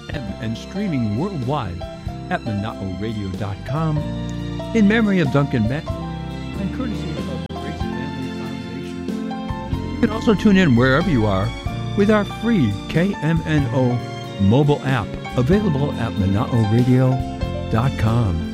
FM and streaming worldwide at MonacoRadio.com in memory of Duncan Mack and courtesy of the Gracie Family Foundation. You can also tune in wherever you are with our free KMNO mobile app available at MonacoRadio.com.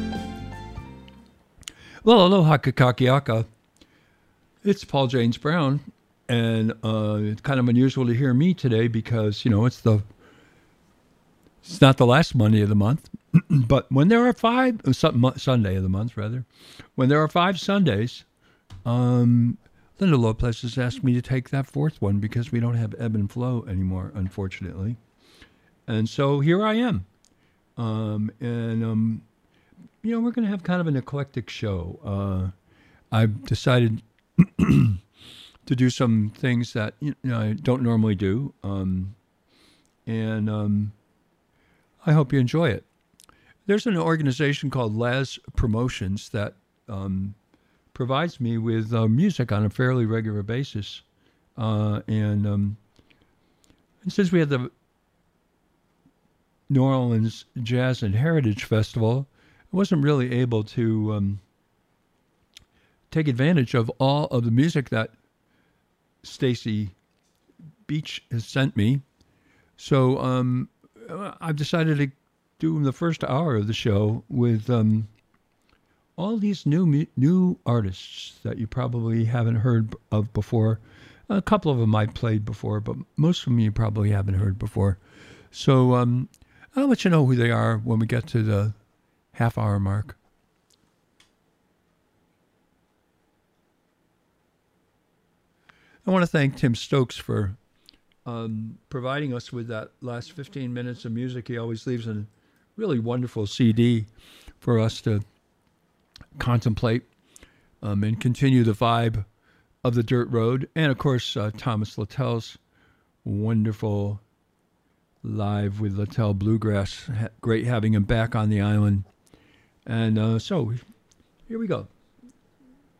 Well, aloha kakakiaka. It's Paul James Brown, and it's kind of unusual to hear me today because, it's not the last Monday of the month, but when there are Sunday of the month, rather, when there are 5 Sundays, Linda Lopez has asked me to take that 4th one because we don't have ebb and flow anymore, unfortunately. And so here I am. We're going to have kind of an eclectic show. I've decided to do some things that I don't normally do, and I hope you enjoy it. There's an organization called Laz Promotions that provides me with music on a fairly regular basis, and since we had the New Orleans Jazz and Heritage Festival, I wasn't really able to take advantage of all of the music that Stacy Beach has sent me. So I've decided to do the first hour of the show with all these new artists that you probably haven't heard of before. A couple of them I've played before, but most of them you probably haven't heard before. So I'll let you know who they are when we get to the half-hour mark. I want to thank Tim Stokes for providing us with that last 15 minutes of music. He always leaves a really wonderful CD for us to contemplate and continue the vibe of the Dirt Road. And, of course, Thomas Littell's wonderful Live with Littell Bluegrass. Great having him back on the island. And so here we go.